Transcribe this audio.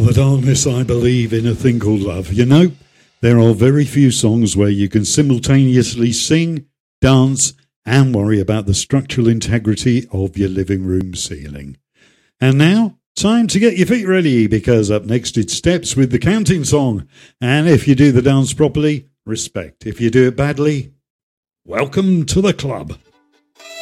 the darkness, I believe in a thing called love. You know, there are very few songs where you can simultaneously sing, dance, and worry about the structural integrity of your living room ceiling. And now, time to get your feet ready, because up next it's Steps with the counting song. And if you do the dance properly, respect. If you do it badly, welcome to the club.